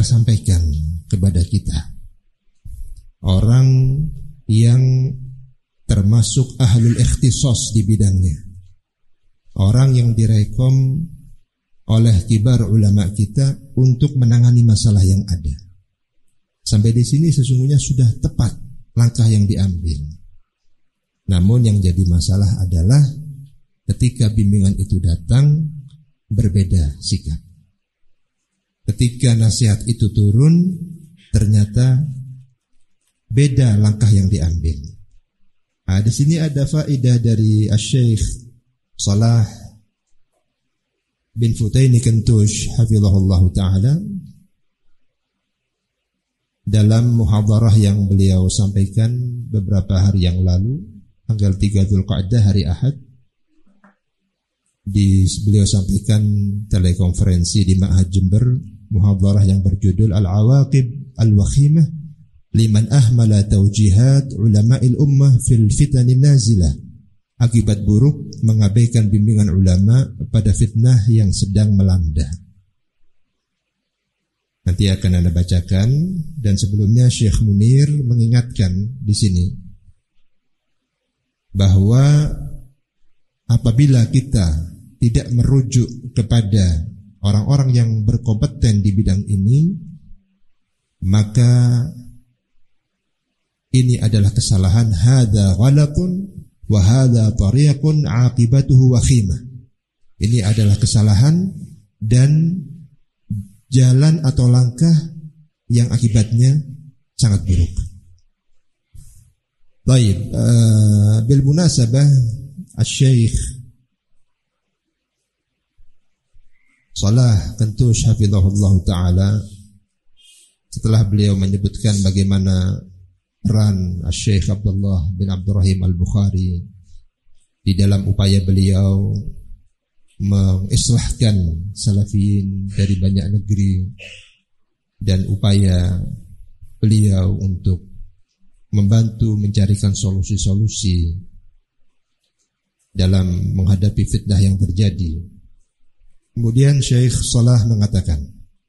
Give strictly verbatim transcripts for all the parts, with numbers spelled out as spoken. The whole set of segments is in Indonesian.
tersampaikan kepada kita. Orang yang termasuk ahlul ikhtisas di bidangnya. Orang yang direkom oleh kibar ulama kita untuk menangani masalah yang ada. Sampai di sini sesungguhnya sudah tepat langkah yang diambil. Namun yang jadi masalah adalah ketika bimbingan itu datang berbeda sikap. Ketika nasihat itu turun ternyata beda langkah yang diambil. Nah, di sini ada faedah dari Asy-Syaikh Salah bin Futaini Kentush hafizahullah ta'ala dalam muhadharah yang beliau sampaikan beberapa hari yang lalu tanggal tiga Dzulqa'dah hari Ahad. Di beliau sampaikan telekonferensi di Ma'had Jember, muhadharah yang berjudul Al-Awaqib Al-Wakhimah liman ahmala taujihat ulama'il ummah fil fitanin nazilah. Akibat buruk mengabaikan bimbingan ulama pada fitnah yang sedang melanda. Nanti akan Anda bacakan, dan sebelumnya Syekh Munir mengingatkan di sini bahwa apabila kita tidak merujuk kepada orang-orang yang berkompeten di bidang ini, maka ini adalah kesalahan. Hadza ghalatun wa hadza tariqun aqibatuhu wakhimah. Ini adalah kesalahan dan jalan atau langkah yang akibatnya sangat buruk. Baik, uh, bil munasabah Asy-Syaikh Salah Kentush hafizahullah ta'ala, setelah beliau menyebutkan bagaimana peran Asy-Syaikh Abdullah bin Abdurrahim Al-Bukhari di dalam upaya beliau mengislahkan salafiyin dari banyak negeri, dan upaya beliau untuk membantu mencarikan solusi-solusi dalam menghadapi fitnah yang terjadi. Kemudian Syekh Salah mengatakan,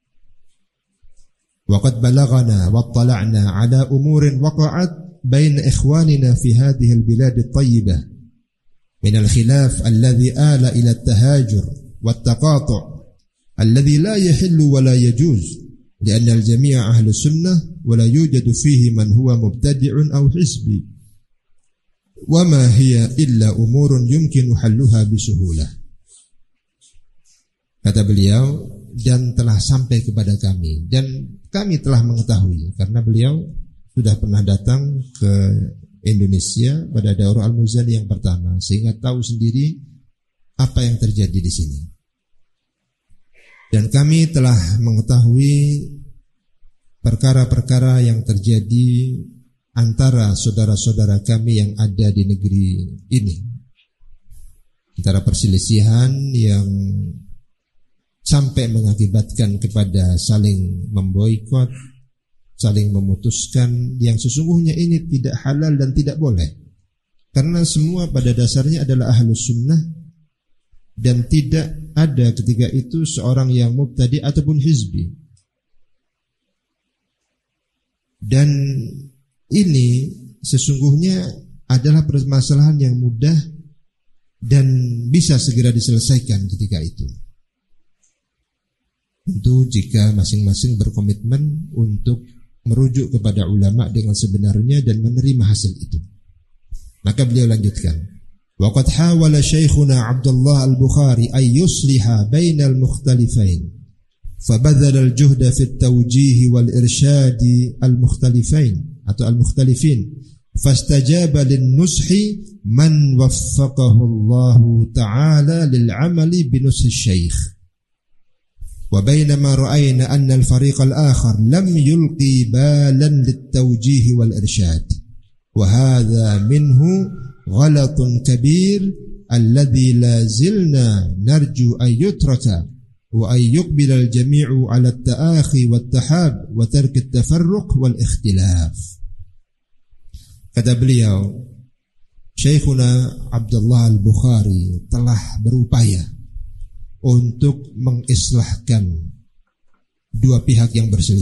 وقد بلغنا واطلعنا على أمور وقعت بين إخواننا في هذه البلاد الطيبة من الخلاف الذي آل إلى التهاجر والتقاطع الذي لا يحل ولا يجوز لأن الجميع أهل السنة ولا يوجد فيه من هو مبتدع أو حزبي وما هي إلا أمور يمكن حلها بسهولة. Kata beliau, dan telah sampai kepada kami, dan kami telah mengetahui karena beliau sudah pernah datang ke Indonesia pada Daurah Al-Muzani yang pertama, sehingga tahu sendiri apa yang terjadi di sini. Dan kami telah mengetahui perkara-perkara yang terjadi antara saudara-saudara kami yang ada di negeri ini, antara perselisihan yang sampai mengakibatkan kepada saling memboikot, saling memutuskan, yang sesungguhnya ini tidak halal dan tidak boleh. Karena semua pada dasarnya adalah ahlus sunnah, dan tidak ada ketika itu seorang yang mubtadi ataupun hizbi. Dan ini sesungguhnya adalah permasalahan yang mudah dan bisa segera diselesaikan ketika itu. Tentu jika masing-masing berkomitmen untuk merujuk kepada ulama dengan sebenarnya dan menerima hasil itu. Maka beliau lanjutkan, waqad hawala syekhuna Abdullah Al-Bukhari ay yusliha bainal mukhtalifain fabadhala al-juhda fi at-tawjih wal irsyad al-mukhtalifain atau al-mukhtalifin fastajaba lin-nushi man waffaqahu Allah ta'ala lil-amali bi nushi syekh. وبينما رأينا أن الفريق الآخر لم يلقي بالا للتوجيه والإرشاد وهذا منه غلط كبير الذي لا زلنا نرجو أن يترك وأن يقبل الجميع على التآخي والتحاب وترك التفرق والاختلاف. Kata beliau, Syekhuna Abdullah Al-Bukhari telah berupaya untuk mengislahkan dua pihak yang berselisih.